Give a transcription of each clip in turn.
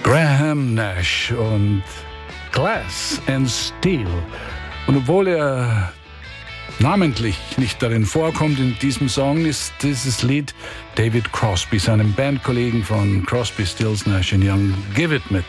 Graham Nash und Glass and Steel. Und obwohl er namentlich nicht darin vorkommt in diesem Song, ist dieses Lied David Crosby, seinem Bandkollegen von Crosby, Stills, Nash & Young, gewidmet.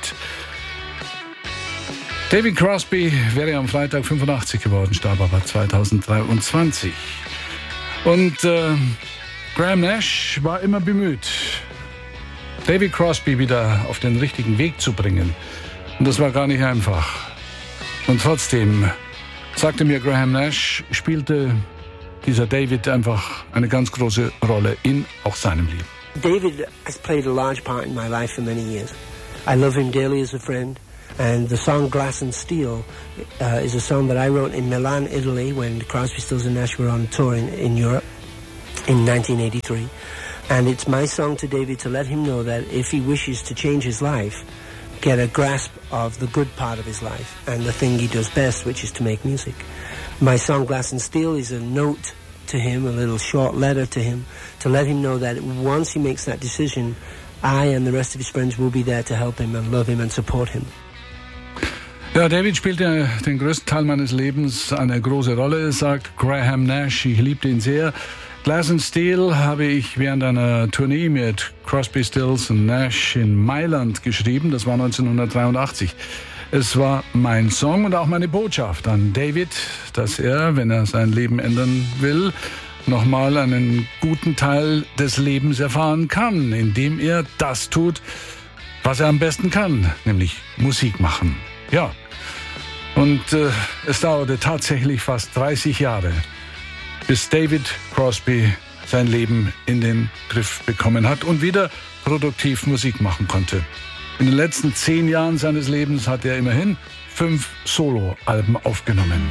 David Crosby wäre am Freitag 85 geworden, starb aber 2023. Und Graham Nash war immer bemüht, David Crosby wieder auf den richtigen Weg zu bringen. Und das war gar nicht einfach. Und trotzdem, sagte mir Graham Nash, spielte dieser David einfach eine ganz große Rolle in auch seinem Leben. David has played a large part in my life for many years. I love him dearly as a friend. And the song Glass and Steel is a song that I wrote in Milan, Italy, when Crosby, Stills and Nash were on tour in Europe in 1983. And it's my song to David to let him know that if he wishes to change his life, get a grasp of the good part of his life and the thing he does best, which is to make music. My song Glass and Steel is a note to him, a little short letter to him, to let him know that once he makes that decision, I and the rest of his friends will be there to help him and love him and support him. Ja, David spielte den größten Teil meines Lebens eine große Rolle, sagt Graham Nash. Ich liebte ihn sehr. Glass and Steel habe ich während einer Tournee mit Crosby, Stills und Nash in Mailand geschrieben. Das war 1983. Es war mein Song und auch meine Botschaft an David, dass er, wenn er sein Leben ändern will, nochmal einen guten Teil des Lebens erfahren kann, indem er das tut, was er am besten kann, nämlich Musik machen. Ja, und es dauerte tatsächlich fast 30 Jahre, bis David Crosby sein Leben in den Griff bekommen hat und wieder produktiv Musik machen konnte. In den letzten 10 Jahren seines Lebens hat er immerhin 5 Soloalben aufgenommen.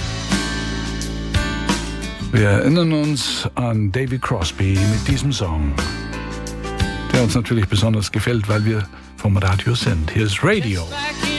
Wir erinnern uns an David Crosby mit diesem Song, der uns natürlich besonders gefällt, weil wir vom Radio sind. Hier ist Radio.